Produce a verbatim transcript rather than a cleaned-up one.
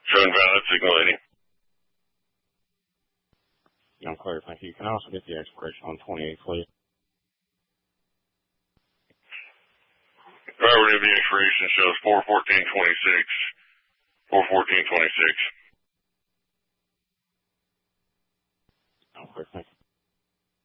Showing valid signaling. I'm clear, thank you. Can I also get the expiration on twenty-eight, please? Driver, the expiration shows four fourteen twenty-six. four fourteen twenty-six.